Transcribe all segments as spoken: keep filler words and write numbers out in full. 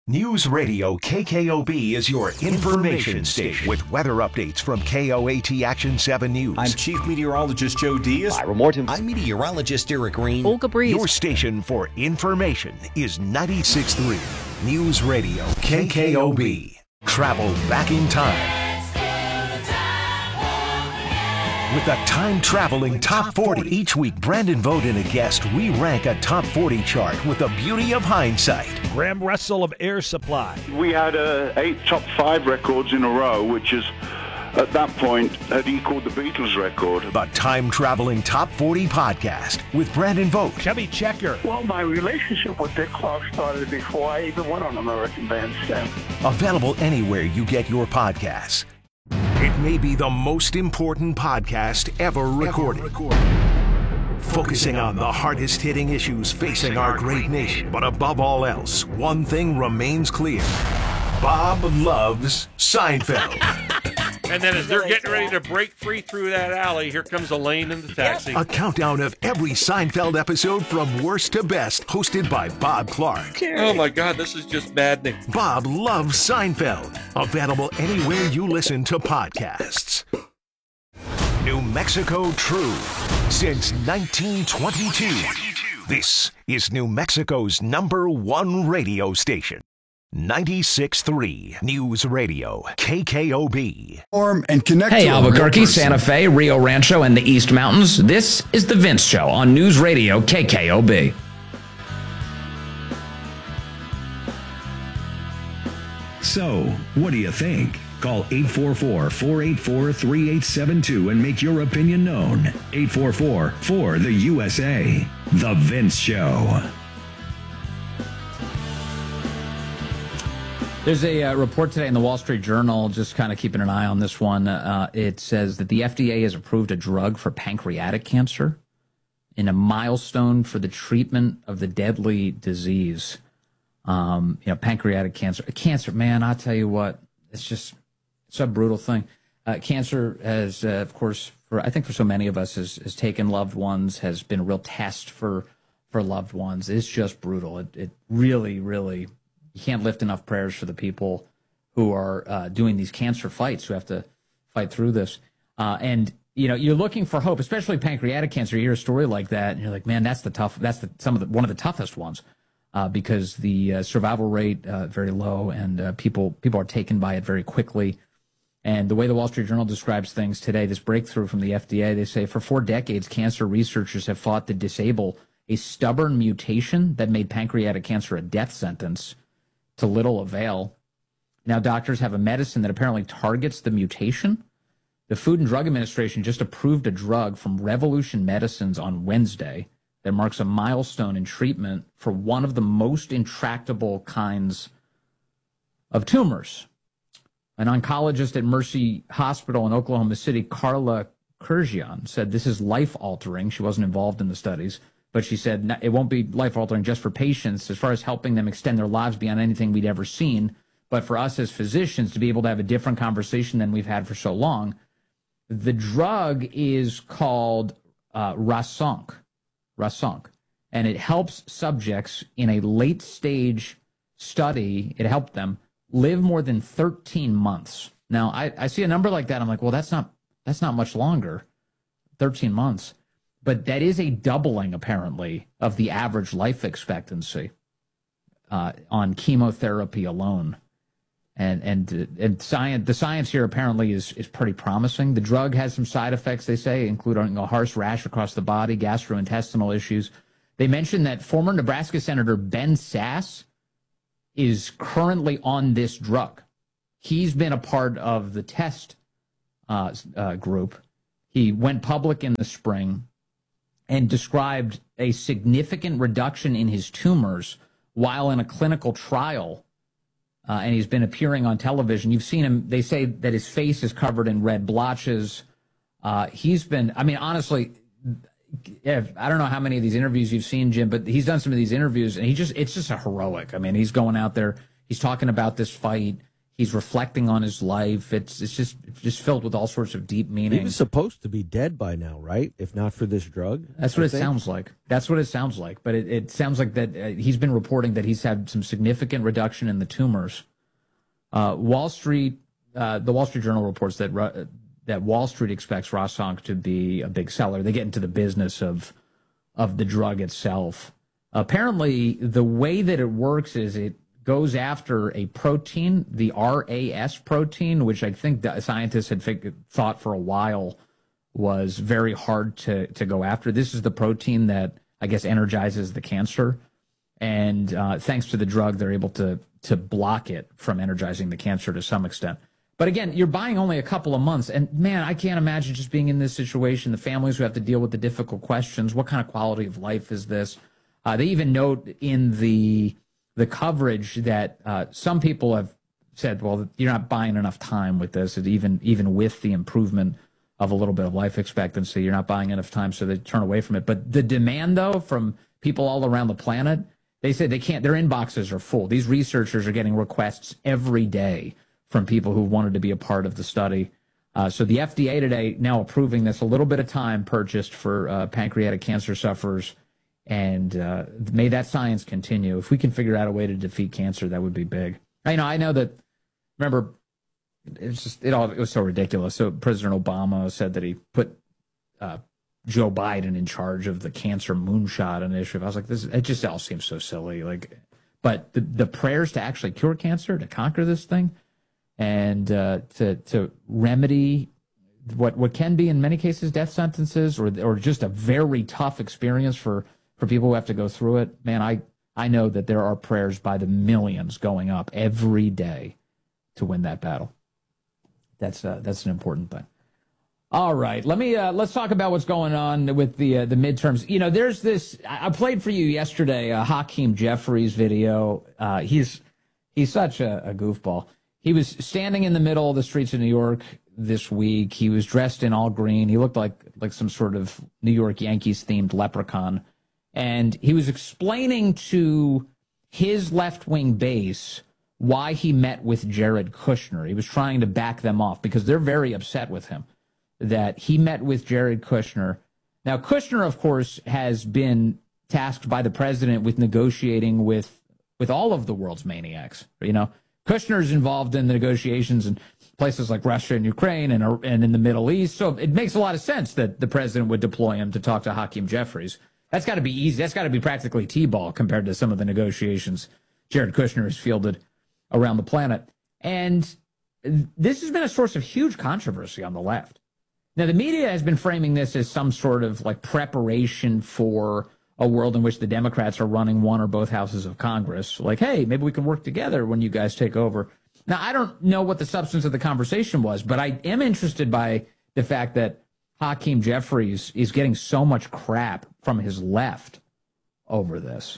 News Radio K K O B is your information station with weather updates from K O A T Action seven News. I'm Chief Meteorologist Joe Diaz. Ira Morton. I'm Meteorologist Eric Green. Olga Breeze. Your station for information is ninety-six point three News Radio K K O B. Travel back in time with a time-traveling top forty. Each week, Brandon Vogt and a guest re-rank a top forty chart with the beauty of hindsight. Graham Russell of Air Supply. We had uh, eight top five records in a row, which is, at that point, had equaled the Beatles record. The time-traveling top forty podcast with Brandon Vogt. Chubby Checker. Well, my relationship with Dick Clark started before I even went on American Bandstand. Available anywhere you get your podcasts. It may be the most important podcast ever recorded. Ever recorded. Focusing on the hardest-hitting issues facing our great nation. But above all else, one thing remains clear. Bob loves Seinfeld. And then as they're getting ready to break free through that alley, here comes Elaine in the taxi. A countdown of every Seinfeld episode from worst to best, hosted by Bob Clark. Oh my God, this is just maddening. Bob loves Seinfeld. Available anywhere you listen to podcasts. New Mexico True. Since nineteen twenty-two. This is New Mexico's number one radio station. ninety-six point three News Radio, K K O B. And connect hey, to Albuquerque, Santa Fe, Rio Rancho, and the East Mountains. This is The Vince Show on News Radio, K K O B. So, what do you think? Call eight four four, four eight four, three eight seven two and make your opinion known. eight four four, four, the U S A. The Vince Show. There's a uh, report today in the Wall Street Journal, just kind of keeping an eye on this one. Uh, it says that the F D A has approved a drug for pancreatic cancer in a milestone for the treatment of the deadly disease. Um, you know, pancreatic cancer. Cancer, man, I'll tell you what, it's just it's a brutal thing. Uh, cancer has, uh, of course, for I think for so many of us, has, has taken loved ones, has been a real test for for loved ones. It's just brutal. It, it really, really... You can't lift enough prayers for the people who are uh, doing these cancer fights, who have to fight through this. Uh, and, you know, you're looking for hope, especially pancreatic cancer. You hear a story like that, and you're like, man, that's the tough, that's the, some of the, one of the toughest ones uh, because the uh, survival rate uh, very low, and uh, people people are taken by it very quickly. And the way the Wall Street Journal describes things today, this breakthrough from the F D A, they say for four decades, cancer researchers have fought to disable a stubborn mutation that made pancreatic cancer a death sentence, to little avail. Now doctors have a medicine that apparently targets the mutation. The Food and Drug Administration just approved a drug from Revolution Medicines on Wednesday that marks a milestone in treatment for one of the most intractable kinds of tumors. An oncologist at Mercy Hospital in Oklahoma City, Carla Kurzian, said this is life-altering. She wasn't involved in the studies, but she said it won't be life-altering just for patients as far as helping them extend their lives beyond anything we'd ever seen, but for us as physicians to be able to have a different conversation than we've had for so long. The drug is called uh, Rasonk, Rasonk, and it helps subjects in a late-stage study. It helped them live more than thirteen months. Now, I, I see a number like that. I'm like, well, that's not that's not much longer, thirteen months. But that is a doubling, apparently, of the average life expectancy uh, on chemotherapy alone. And and and science, the science here apparently is is pretty promising. The drug has some side effects, they say, including a harsh rash across the body, gastrointestinal issues. They mentioned that former Nebraska Senator Ben Sasse is currently on this drug. He's been a part of the test uh, uh, group. He went public in the spring and described a significant reduction in his tumors while in a clinical trial. Uh, and he's been appearing on television. You've seen him. They say that his face is covered in red blotches. Uh, he's been, I mean, honestly, if, I don't know how many of these interviews you've seen, Jim, but he's done some of these interviews, and he just, it's just a heroic. I mean, he's going out there. He's talking about this fight. He's reflecting on his life. It's it's just it's just filled with all sorts of deep meaning. He was supposed to be dead by now, right? If not for this drug. That's what I it think. sounds like. That's what it sounds like. But it, it sounds like that uh, he's been reporting that he's had some significant reduction in the tumors. Uh, Wall Street, uh, the Wall Street Journal reports that uh, that Wall Street expects Rosonk to be a big seller. They get into the business of of the drug itself. Apparently, the way that it works is it goes after a protein, the R A S protein, which I think the scientists had figured, thought for a while was very hard to, to go after. This is the protein that, I guess, energizes the cancer. And uh, thanks to the drug, they're able to, to block it from energizing the cancer to some extent. But again, you're buying only a couple of months. And, man, I can't imagine just being in this situation, the families who have to deal with the difficult questions. What kind of quality of life is this? Uh, they even note in the... the coverage that uh, some people have said, well, you're not buying enough time with this, and even even with the improvement of a little bit of life expectancy, you're not buying enough time, so they turn away from it. But the demand, though, from people all around the planet, they say they can't, their inboxes are full. These researchers are getting requests every day from people who wanted to be a part of the study. Uh, so the F D A today now approving this, a little bit of time purchased for uh, pancreatic cancer sufferers. And uh, may that science continue. If we can figure out a way to defeat cancer, that would be big. I know. I know that. Remember, it's just it all it was so ridiculous. So President Obama said that he put uh, Joe Biden in charge of the cancer moonshot initiative. I was like, this. It just all seems so silly. Like, but the the prayers to actually cure cancer, to conquer this thing, and uh, to to remedy what what can be in many cases death sentences, or or just a very tough experience for. For people who have to go through it, man, I, I know that there are prayers by the millions going up every day to win that battle. That's uh, that's an important thing. All right, let me uh, let's talk about what's going on with the uh, the midterms. You know, there's this. I played for you yesterday uh, Hakeem Jeffries video. Uh, he's he's such a, a goofball. He was standing in the middle of the streets of New York this week. He was dressed in all green. He looked like like some sort of New York Yankees themed leprechaun. And he was explaining to his left-wing base why he met with Jared Kushner. He was trying to back them off because they're very upset with him that he met with Jared Kushner. Now, Kushner, of course, has been tasked by the president with negotiating with with all of the world's maniacs. You know, Kushner's involved in the negotiations in places like Russia and Ukraine and, and in the Middle East. So it makes a lot of sense that the president would deploy him to talk to Hakeem Jeffries. That's got to be easy. That's got to be practically T-ball compared to some of the negotiations Jared Kushner has fielded around the planet. And this has been a source of huge controversy on the left. Now, the media has been framing this as some sort of like preparation for a world in which the Democrats are running one or both houses of Congress. Like, hey, maybe we can work together when you guys take over. Now, I don't know what the substance of the conversation was, but I am interested by the fact that Hakeem Jeffries is getting so much crap from his left over this.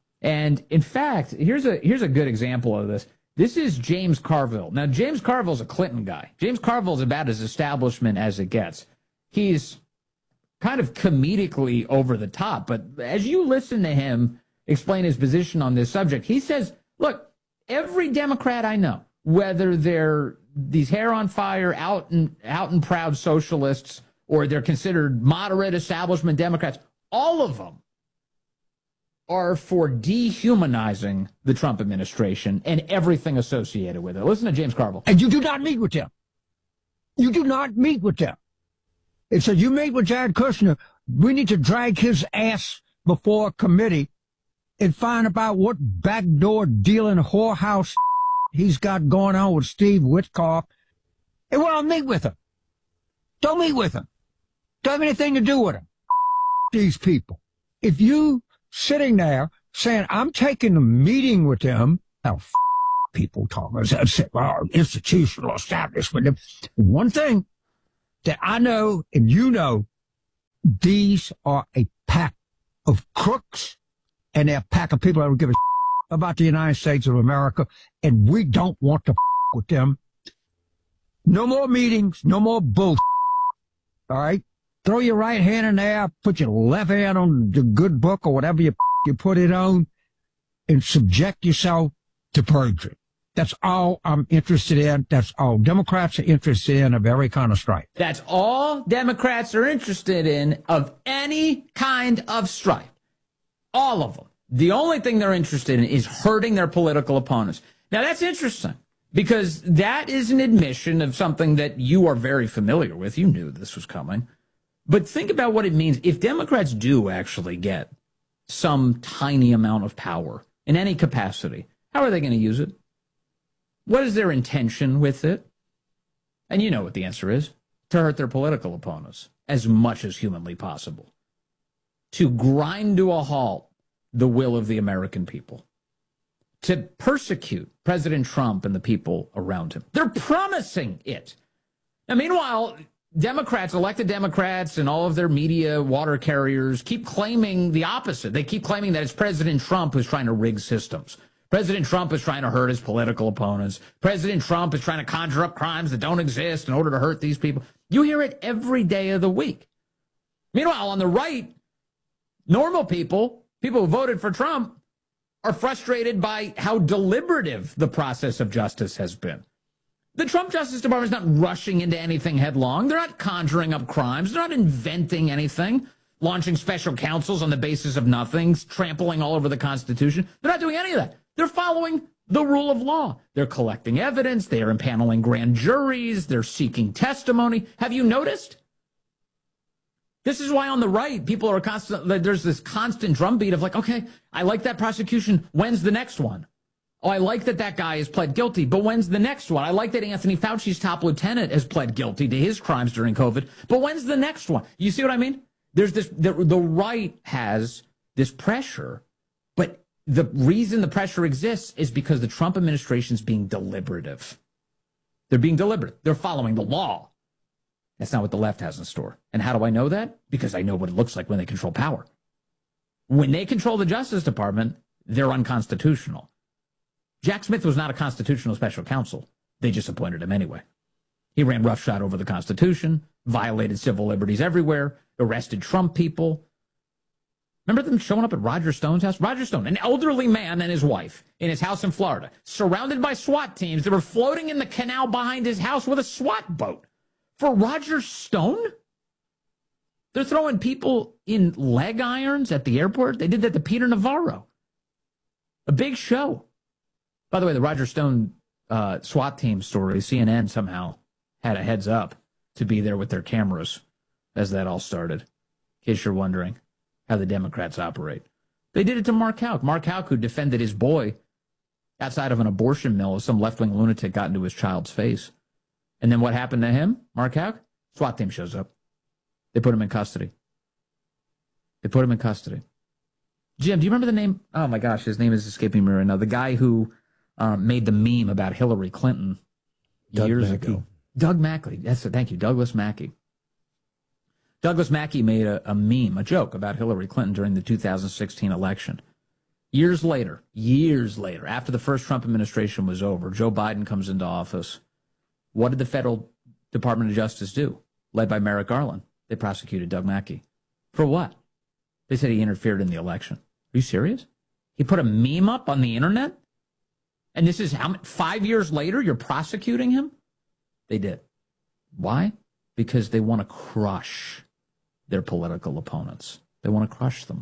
And in fact, here's a here's a good example of this. This is James Carville. Now, James Carville's a Clinton guy. James Carville's about as establishment as it gets. He's kind of comedically over the top, but as you listen to him explain his position on this subject, he says, look, every Democrat I know, whether they're these hair on fire, out and out and proud socialists, or they're considered moderate establishment Democrats, all of them are for dehumanizing the Trump administration and everything associated with it. Listen to James Carville. And you do not meet with them. You do not meet with them. It says you meet with Jared Kushner. We need to drag his ass before a committee and find out what backdoor dealing whorehouse he's got going on with Steve Witkoff. And well, I'll meet with him. Don't meet with him. Don't have anything to do with him. These people. If you sitting there saying, I'm taking a meeting with them, now people talking, I said, well, institutional establishment. One thing that I know and you know, these are a pack of crooks and they're a pack of people that don't give a about the United States of America, and we don't want to with them. No more meetings, no more bullshit. All right? Throw your right hand in there, put your left hand on the good book or whatever you, you put it on, and subject yourself to perjury. That's all I'm interested in. That's all Democrats are interested in, of every kind of strife. That's all Democrats are interested in of any kind of strife. All of them. The only thing they're interested in is hurting their political opponents. Now, that's interesting because that is an admission of something that you are very familiar with. You knew this was coming. But think about what it means. If Democrats do actually get some tiny amount of power in any capacity, how are they going to use it? What is their intention with it? And you know what the answer is. To hurt their political opponents as much as humanly possible. To grind to a halt the will of the American people. To persecute President Trump and the people around him. They're promising it. Now, meanwhile, Democrats, elected Democrats, and all of their media water carriers keep claiming the opposite. They keep claiming that it's President Trump who's trying to rig systems. President Trump is trying to hurt his political opponents. President Trump is trying to conjure up crimes that don't exist in order to hurt these people. You hear it every day of the week. Meanwhile, on the right, normal people, people who voted for Trump, are frustrated by how deliberative the process of justice has been. The Trump Justice Department is not rushing into anything headlong. They're not conjuring up crimes. They're not inventing anything, launching special counsels on the basis of nothing, trampling all over the Constitution. They're not doing any of that. They're following the rule of law. They're collecting evidence. They are impaneling grand juries. They're seeking testimony. Have you noticed? This is why on the right, people are constant. There's this constant drumbeat of like, okay, I like that prosecution. When's the next one? Oh, I like that that guy has pled guilty, but when's the next one? I like that Anthony Fauci's top lieutenant has pled guilty to his crimes during COVID, but when's the next one? You see what I mean? There's this, the, the right has this pressure, but the reason the pressure exists is because the Trump administration is being deliberative. They're being deliberate. They're following the law. That's not what the left has in store. And how do I know that? Because I know what it looks like when they control power. When they control the Justice Department, they're unconstitutional. Jack Smith was not a constitutional special counsel. They just appointed him anyway. He ran roughshod over the Constitution, violated civil liberties everywhere, arrested Trump people. Remember them showing up at Roger Stone's house? Roger Stone, an elderly man and his wife in his house in Florida, surrounded by SWAT teams that were floating in the canal behind his house with a SWAT boat. For Roger Stone? They're throwing people in leg irons at the airport. They did that to Peter Navarro. A big show. By the way, the Roger Stone uh, SWAT team story, C N N somehow had a heads up to be there with their cameras as that all started. In case you're wondering how the Democrats operate. They did it to Mark Houck. Mark Houck, who defended his boy outside of an abortion mill, some left-wing lunatic got into his child's face. And then what happened to him, Mark Houck? SWAT team shows up. They put him in custody. They put him in custody. Jim, do you remember the name? Oh, my gosh, his name is escaping me right now. The guy who um, made the meme about Hillary Clinton Doug years Mackey. ago. Doug Mackey. That's it. Thank you, Douglas Mackey. Douglas Mackey made a, a meme, a joke about Hillary Clinton during the two thousand sixteen election. Years later, years later, after the first Trump administration was over, Joe Biden comes into office. What did the Federal Department of Justice do? Led by Merrick Garland. They prosecuted Doug Mackey. For what? They said he interfered in the election. Are you serious? He put a meme up on the internet? And this is how five years later you're prosecuting him? They did. Why? Because they want to crush their political opponents. They want to crush them.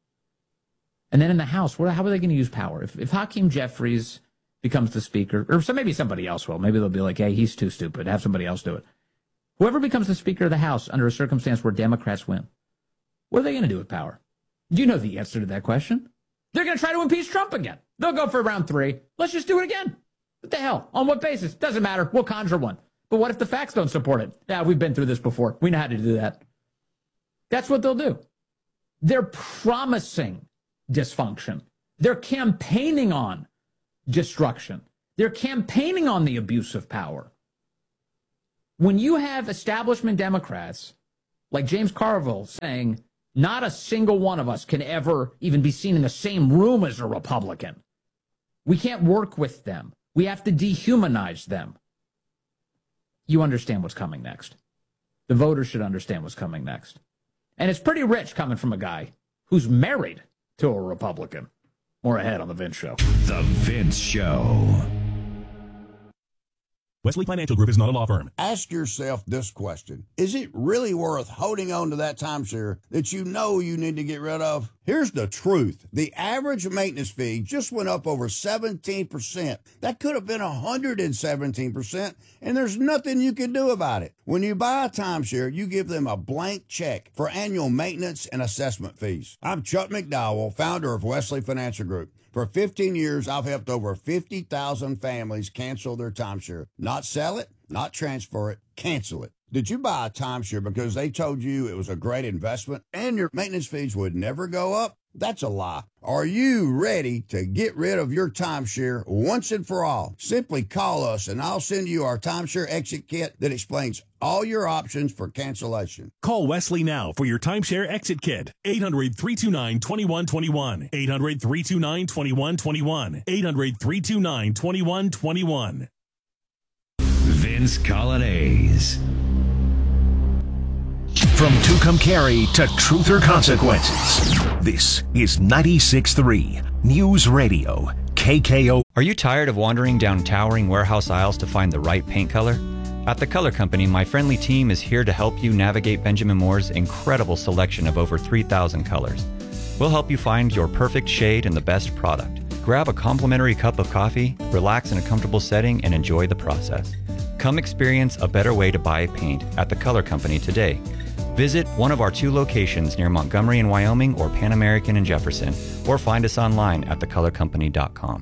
And then in the House, what, how are they going to use power? If, if Hakeem Jeffries becomes the speaker, or so maybe somebody else will. Maybe they'll be like, hey, he's too stupid. Have somebody else do it. Whoever becomes the Speaker of the House under a circumstance where Democrats win, what are they going to do with power? Do you know the answer to that question? They're going to try to impeach Trump again. They'll go for round three. Let's just do it again. What the hell? On what basis? Doesn't matter. We'll conjure one. But what if the facts don't support it? Yeah, we've been through this before. We know how to do that. That's what they'll do. They're promising dysfunction. They're campaigning on destruction. They're campaigning on the abuse of power. When you have establishment Democrats like James Carville saying, not a single one of us can ever even be seen in the same room as a Republican. We can't work with them. We have to dehumanize them. You understand what's coming next. The voters should understand what's coming next. And it's pretty rich coming from a guy who's married to a Republican. More ahead on The Vince Show. The Vince Show. Wesley Financial Group is not a law firm. Ask yourself this question. Is it really worth holding on to that timeshare that you know you need to get rid of? Here's the truth. The average maintenance fee just went up over seventeen percent. That could have been one hundred seventeen percent, and there's nothing you can do about it. When you buy a timeshare, you give them a blank check for annual maintenance and assessment fees. I'm Chuck McDowell, founder of Wesley Financial Group. For fifteen years, I've helped over fifty thousand families cancel their timeshare. Not sell it, not transfer it, cancel it. Did you buy a timeshare because they told you it was a great investment and your maintenance fees would never go up? That's a lie. Are you ready to get rid of your timeshare once and for all? Simply call us and I'll send you our timeshare exit kit that explains all your options for cancellation. Call Wesley now for your timeshare exit kit. eight hundred, three two nine, two one two one. eight hundred, three two nine, two one two one. eight hundred, three two nine, two one two one. Vince Colonnese. From Tucumcari to Truth or Consequences, this is ninety-six point three News Radio, K K O. Are you tired of wandering down towering warehouse aisles to find the right paint color? At The Color Company, my friendly team is here to help you navigate Benjamin Moore's incredible selection of over three thousand colors. We'll help you find your perfect shade and the best product. Grab a complimentary cup of coffee, relax in a comfortable setting, and enjoy the process. Come experience a better way to buy paint at The Color Company today. Visit one of our two locations near Montgomery in Wyoming or Pan American in Jefferson, or find us online at the color company dot com.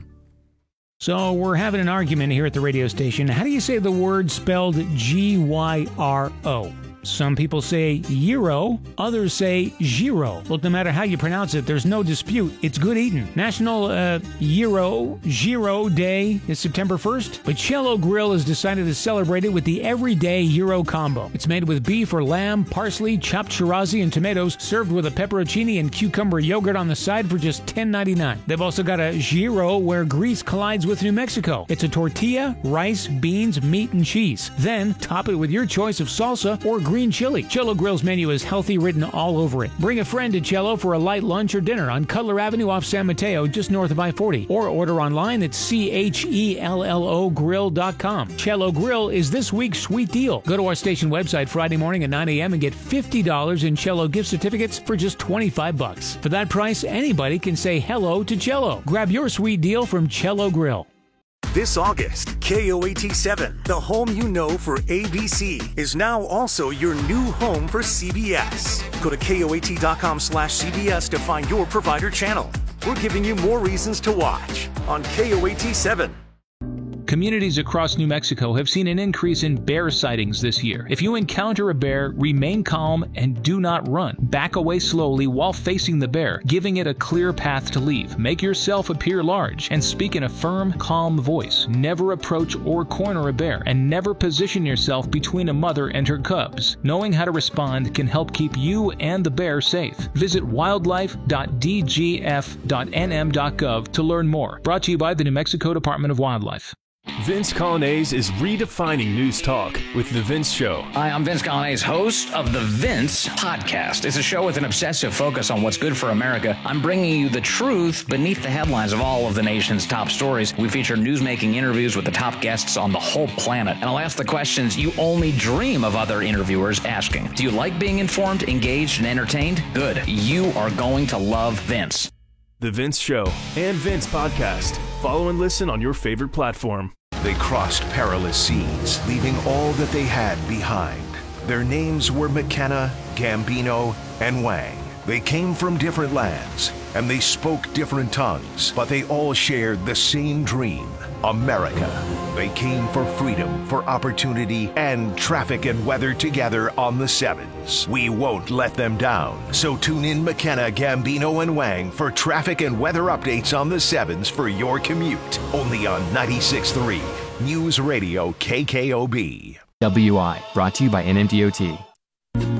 So we're having an argument here at the radio station. How do you say the word spelled G Y R O? Some people say gyro, others say gyro. Look, no matter how you pronounce it, there's no dispute. It's good eating. National uh, Gyro, Gyro Day is September first, but Cello Grill has decided to celebrate it with the Everyday Gyro Combo. It's made with beef or lamb, parsley, chopped chirazi, and tomatoes, served with a pepperoncini and cucumber yogurt on the side for just ten ninety-nine. They've also got a gyro where grease collides with New Mexico. It's a tortilla, rice, beans, meat, and cheese. Then top it with your choice of salsa or green Green chili. Cello Grill's menu is healthy written all over it. Bring a friend to Cello for a light lunch or dinner on Cutler Avenue off San Mateo, just north of I forty. Or order online at C H E L L O grill dot com. Cello Grill is this week's sweet deal. Go to our station website Friday morning at nine a.m. and get fifty dollars in Cello gift certificates for just twenty-five bucks. For that price, anybody can say hello to Cello. Grab your sweet deal from Cello Grill. This August, K O A T seven, the home you know for A B C, is now also your new home for C B S. Go to K O A T dot com slash C B S to find your provider channel. We're giving you more reasons to watch on K O A T seven. Communities across New Mexico have seen an increase in bear sightings this year. If you encounter a bear, remain calm and do not run. Back away slowly while facing the bear, giving it a clear path to leave. Make yourself appear large and speak in a firm, calm voice. Never approach or corner a bear, and never position yourself between a mother and her cubs. Knowing how to respond can help keep you and the bear safe. Visit wildlife dot d g f dot n m dot gov to learn more. Brought to you by the New Mexico Department of Wildlife. Vince Colonnese is redefining news talk with The Vince Show. Hi, I'm Vince Colonnese, host of The Vince Podcast. It's a show with an obsessive focus on what's good for America. I'm bringing you the truth beneath the headlines of all of the nation's top stories. We feature news-making interviews with the top guests on the whole planet. And I'll ask the questions you only dream of other interviewers asking. Do you like being informed, engaged, and entertained? Good. You are going to love Vince. The Vince Show and Vince Podcast. Follow and listen on your favorite platform. They crossed perilous seas, leaving all that they had behind. Their names were McKenna, Gambino, and Wang. They came from different lands, and they spoke different tongues, but they all shared the same dream, America. They came for freedom, for opportunity, and traffic and weather together on the sevens. We won't let them down. So tune in McKenna, Gambino, and Wang for traffic and weather updates on the sevens for your commute. Only on ninety-six point three News Radio K K O B. W I, brought to you by N M D O T.